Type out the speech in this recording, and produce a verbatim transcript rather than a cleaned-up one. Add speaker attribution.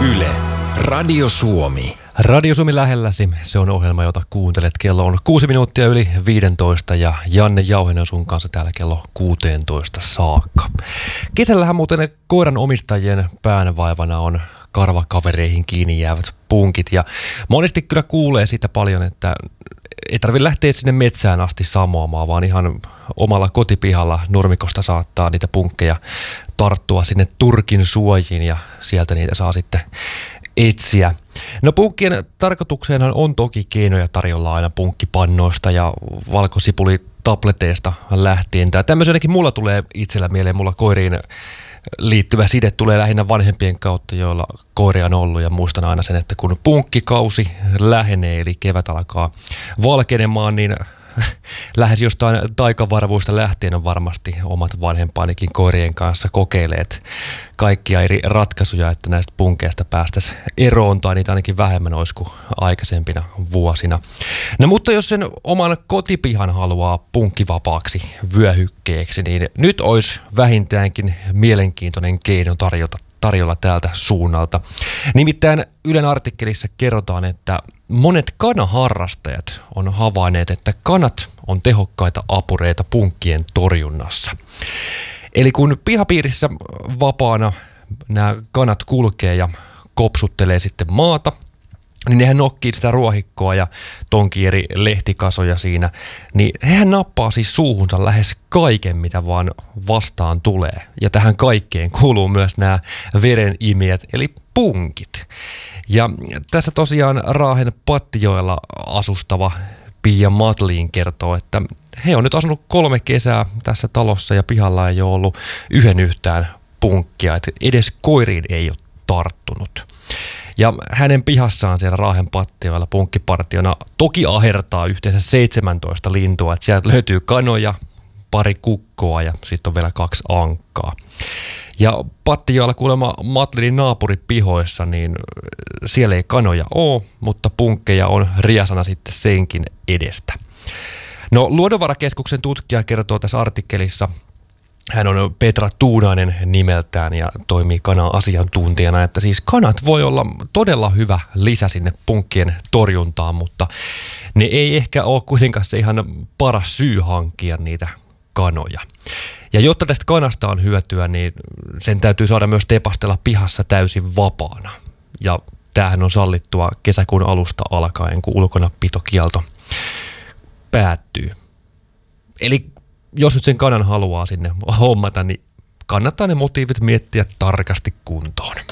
Speaker 1: Yle, Radio Suomi.
Speaker 2: Radio Suomi lähelläsi, se on ohjelma, jota kuuntelet. Kello on kuusi minuuttia yli viisitoista ja Janne Jauhinen on sun kanssa täällä kello kuusitoista saakka. Kesällähän muuten koiran omistajien päänvaivana on karvakavereihin kiinni jäävät punkit ja monesti kyllä kuulee siitä paljon, että ei tarvitse lähteä sinne metsään asti samoamaan, vaan ihan omalla kotipihalla nurmikosta saattaa niitä punkkeja tarttua sinne turkin suojiin ja sieltä niitä saa sitten etsiä. No punkkien tarkoitukseenhan on toki keinoja tarjolla aina punkkipannoista ja valkosipulitableteista lähtien. Tää tämmöisenäkin mulla tulee itsellä mieleen, mulla koiriin liittyvä side tulee lähinnä vanhempien kautta, joilla koiria on ollut, ja muistan aina sen, että kun punkkikausi lähenee, eli kevät alkaa valkenemaan, niin lähes jostain taikavarvuista lähtien on varmasti omat vanhempaanikin koirien kanssa kokeilleet kaikkia eri ratkaisuja, että näistä punkeista päästäisiin eroon, tai niitä ainakin vähemmän olisi kuin aikaisempina vuosina. No mutta jos sen oman kotipihan haluaa punkkivapaaksi vyöhykkeeksi, niin nyt olisi vähintäänkin mielenkiintoinen keino tarjota tarjolla täältä suunnalta. Nimittäin Ylen artikkelissa kerrotaan, että monet kanaharrastajat on havainneet, että kanat on tehokkaita apureita punkkien torjunnassa. Eli kun pihapiirissä vapaana nämä kanat kulkee ja kopsuttelee sitten maata, niin nehän nokkii sitä ruohikkoa ja tonkii eri lehtikasoja siinä, niin hehän nappaa siis suuhunsa lähes kaiken, mitä vaan vastaan tulee. Ja tähän kaikkeen kuuluu myös nämä verenimijät, eli punkit. Ja tässä tosiaan Raahen Pattijoella asustava Pia Matlin kertoo, että he on nyt asunut kolme kesää tässä talossa ja pihalla ei ole ollut yhden yhtään punkkia, että edes koiriin ei ole tarttunut. Ja hänen pihassaan siellä Raahen Pattijoella punkkipartiona toki ahertaa yhteensä seitsemäntoista lintua, että sieltä löytyy kanoja, pari kukkoa ja sitten on vielä kaksi ankkaa. Ja Pattijoella kuulemma Matlinin naapuripihoissa, niin siellä ei kanoja ole, mutta punkkeja on riasana sitten senkin edestä. No Luonnonvarakeskuksen tutkija kertoo tässä artikkelissa, hän on Petra Tuunainen nimeltään ja toimii kana-asiantuntijana, että siis kanat voi olla todella hyvä lisä sinne punkkien torjuntaan, mutta ne ei ehkä ole kuitenkaan se ihan paras syy hankkia niitä kanoja. Ja jotta tästä kanasta on hyötyä, niin sen täytyy saada myös tepastella pihassa täysin vapaana. Ja tämähän on sallittua kesäkuun alusta alkaen, kun ulkonapitokielto päättyy. Eli jos nyt sen kanan haluaa sinne hommata, niin kannattaa ne motiivit miettiä tarkasti kuntoon.